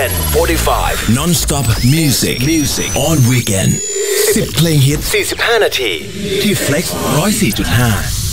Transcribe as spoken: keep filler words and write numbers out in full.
ten forty-five Non-stop music Music on Weekend สิบเพลงฮิตสี่สิบห้านาทีที่ Flex หนึ่งศูนย์สี่จุดห้า